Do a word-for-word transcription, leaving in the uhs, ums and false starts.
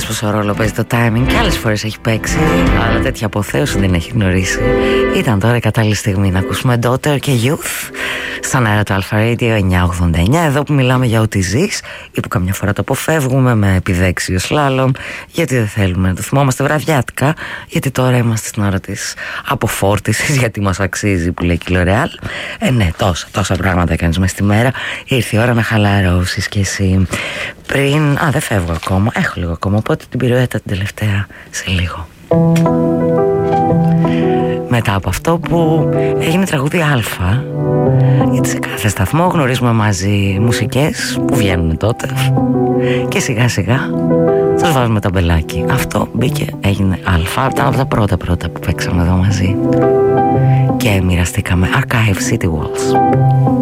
πόσο ρόλο παίζει το timing και άλλες φορές έχει παίξει, αλλά τέτοια αποθέωση δεν έχει γνωρίσει. Ήταν τώρα η κατάλληλη στιγμή να ακούσουμε Daughter και Youth στον αέρα του Alpha Radio εννιά ογδόντα εννιά, εδώ που μιλάμε για ό,τι ζεις ή που καμιά φορά το αποφεύγουμε με επιδέξιο σλάλομ, γιατί δεν θέλουμε να το θυμόμαστε βραδιάτικα, γιατί τώρα είμαστε στην ώρα της αποφόρτισης, γιατί μας αξίζει που λέει και η L'Oréal. Ε ναι, τόσα, τόσα πράγματα έκανες μες στη μέρα, ήρθε η ώρα να χαλαρώσεις κι εσύ. Πριν, α δεν φεύγω ακόμα, έχω λίγο ακόμα, οπότε την πυρουέτα την τελευταία σε λίγο. Μετά από αυτό που έγινε τραγούδι Α, γιατί σε κάθε σταθμό γνωρίζουμε μαζί μουσικές που βγαίνουν τότε και σιγά σιγά τους βάζουμε τα μπελάκι. Αυτό μπήκε, έγινε Α, ήταν από τα πρώτα πρώτα που παίξαμε εδώ μαζί και μοιραστήκαμε Archive City Walls.